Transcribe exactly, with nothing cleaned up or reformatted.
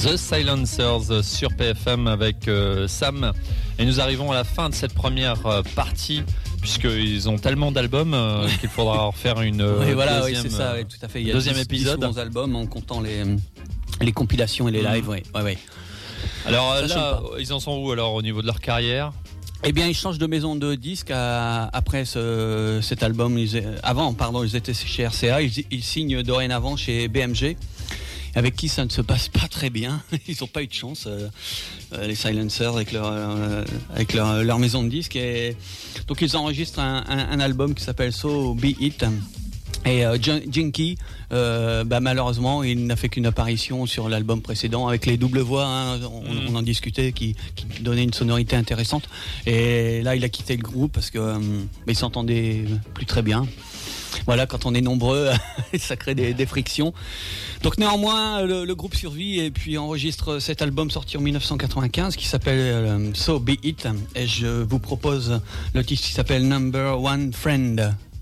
The Silencers sur P F M avec euh, Sam. Et nous arrivons à la fin de cette première euh, partie, puisqu'ils ont tellement d'albums euh, qu'il faudra en faire une euh, oui, voilà, deuxième, oui, c'est ça, oui, tout à fait. Il y a deuxième dix, épisode. dix, onze albums en comptant les, les compilations et les lives. Mmh. Oui, oui, oui. Alors ça là, ils en sont où alors au niveau de leur carrière? Eh bien, ils changent de maison de disques à, après ce, cet album. Ils, avant, pardon, ils étaient chez R C A. Ils, ils signent dorénavant chez B M G, avec qui ça ne se passe pas très bien. Ils n'ont pas eu de chance, euh, les Silencers, avec leur, euh, avec leur, leur maison de disques. Et donc, ils enregistrent un, un, un album qui s'appelle So Be It. Et euh, Jinky, euh, bah, malheureusement, il n'a fait qu'une apparition sur l'album précédent avec les doubles voix. Hein, on, mmh. on en discutait, qui, qui donnait une sonorité intéressante. Et là, il a quitté le groupe parce que euh, il s'entendait plus très bien. Voilà, quand on est nombreux, ça crée des, des frictions. Donc néanmoins, le, le groupe survit et puis enregistre cet album sorti en dix-neuf cent quatre-vingt-quinze qui s'appelle euh, So Be It. Et je vous propose le titre qui s'appelle Number One Friend.